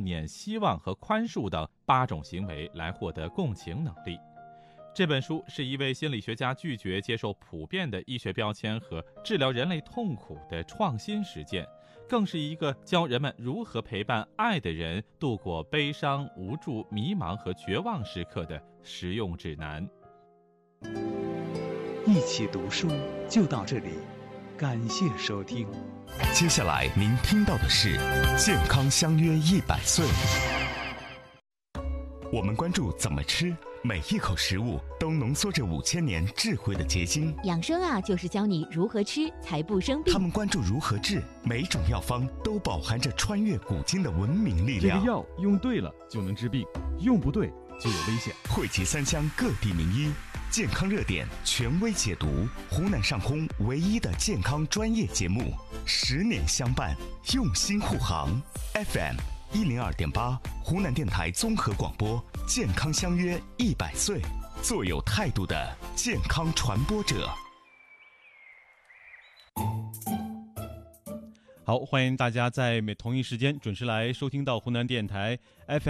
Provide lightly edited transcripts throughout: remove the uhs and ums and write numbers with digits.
念、希望和宽恕等8种行为来获得共情能力。这本书是一位心理学家拒绝接受普遍的医学标签和治疗人类痛苦的创新实践，更是一个教人们如何陪伴爱的人度过悲伤、无助、迷茫和绝望时刻的实用指南。 一起读书就到这里，感谢收听。 接下来您听到的是健康相约100岁。我们关注怎么吃，每一口食物都浓缩着5000年智慧的结晶。 养生啊，就是教你如何吃才不生病。 他们关注如何治，每种药方都饱含着穿越古今的文明力量。 这个药用对了就能治病，用不对就有危险。 汇集3乡各地名医，健康热点权威解读，湖南上空唯一的健康专业节目，10年相伴，用心护航。FM102.8，湖南电台综合广播，健康相约100岁，做有态度的健康传播者。 好，欢迎大家在同一时间准时来收听到湖南电台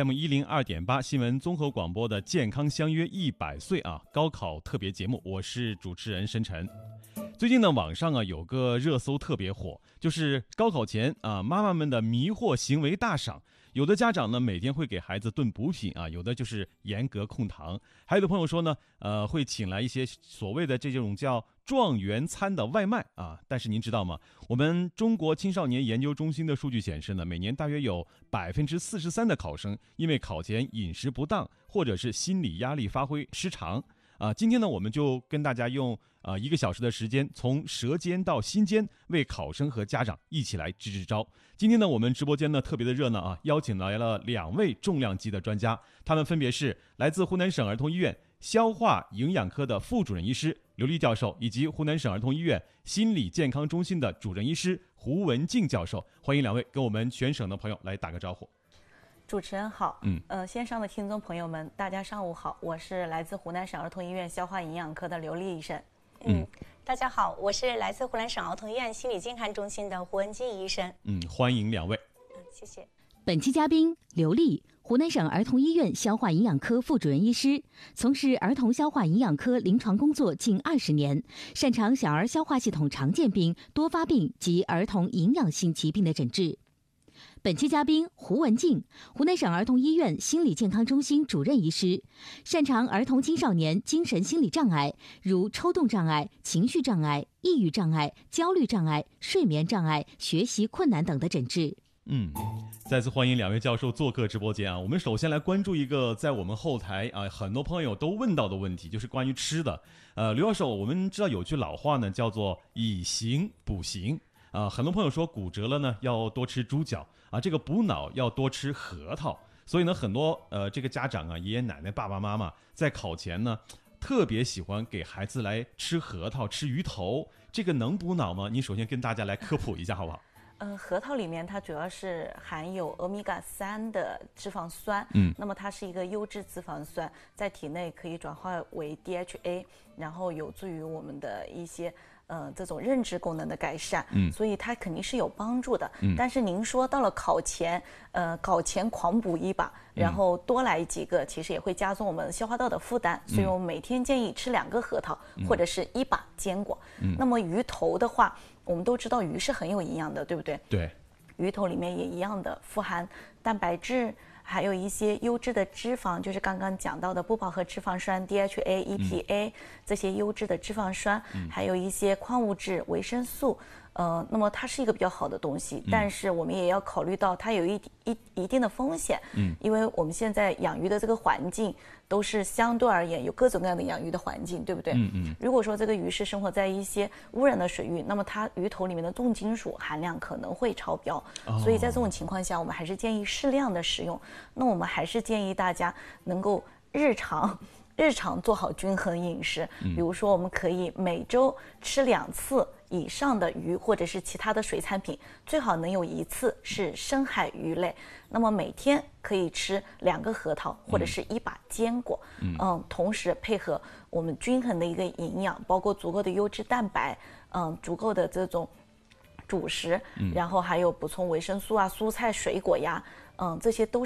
FM102.8 新闻综合广播的健康相约100岁高考特别节目，我是主持人申晨。最近呢，网上有个热搜特别火，就是高考前妈妈们的迷惑行为大赏。有的家长呢每天会给孩子炖补品有的就是严格控糖，还有的朋友说呢，会请来一些所谓的这种叫状元餐的外卖但是您知道吗？我们中国青少年研究中心的数据显示呢，每年大约有43%的考生因为考前饮食不当或者是心理压力发挥失常。今天呢，我们就跟大家用1个小时的时间，从舌尖到心尖，为考生和家长一起来支支招。今天呢，我们直播间呢特别的热闹邀请来了2位重量级的专家，他们分别是来自湖南省儿童医院消化营养科的副主任医师刘丽教授，以及湖南省儿童医院心理健康中心的主任医师胡文静教授。欢迎2位跟我们全省的朋友来打个招呼。 主持人好，线上的听众朋友们，大家上午好，我是来自湖南省儿童医院消化营养科的刘丽医生。 大家好，我是来自湖南省儿童医院心理健康中心的胡文静医生。 欢迎2位。 谢谢。 本期嘉宾刘丽，湖南省儿童医院消化营养科副主任医师，从事儿童消化营养科临床工作近20年，擅长小儿消化系统常见病、多发病及儿童营养性疾病的诊治。本期嘉宾胡文静，湖南省儿童医院心理健康中心主任医师，擅长儿童青少年精神心理障碍，如抽动障碍、情绪障碍、抑郁障碍、焦虑障碍、睡眠障碍、学习困难等的诊治。 再次欢迎2位教授做客直播间我们首先来关注一个在我们后台很多朋友都问到的问题，就是关于吃的。刘教授，我们知道有句老话呢，叫做以形补形。很多朋友说骨折了呢要多吃猪脚这个补脑要多吃核桃，所以呢很多这个家长爷爷奶奶爸爸妈妈在考前呢特别喜欢给孩子来吃核桃吃鱼头，这个能补脑吗？您首先跟大家来科普一下好不好？ 核桃里面它主要是含有欧米伽3的脂肪酸，那么它是一个优质脂肪酸，在体内可以转化为 DHA， 然后有助于我们的一些这种认知功能的改善，所以它肯定是有帮助的。但是您说到了考前狂补一把，然后多来几个，其实也会加重我们消化道的负担，所以我们每天建议吃2个核桃，或者是1把坚果。那么鱼头的话，我们都知道鱼是很有营养的，对不对？ 对， 鱼头里面也一样的富含蛋白质，还有一些优质的脂肪，就是刚刚讲到的不饱和脂肪酸 DHA、EPA 这些优质的脂肪酸，还有一些矿物质、维生素。那么它是一个比较好的东西，但是我们也要考虑到它有一定的风险，因为我们现在养鱼的这个环境都是相对而言有各种各样的养鱼的环境，对不对？如果说这个鱼是生活在一些污染的水域，那么它鱼头里面的重金属含量可能会超标，所以在这种情况下，我们还是建议适量的使用。那我们还是建议大家能够日常做好均衡饮食，比如说我们可以每周吃2次以上的鱼或者是其他的水产品，最好能有1次是深海鱼类。那么每天可以吃2个核桃或者是1把坚果，同时配合我们均衡的一个营养，包括足够的优质蛋白，足够的这种主食，然后还有补充维生素啊、蔬菜、水果呀，这些都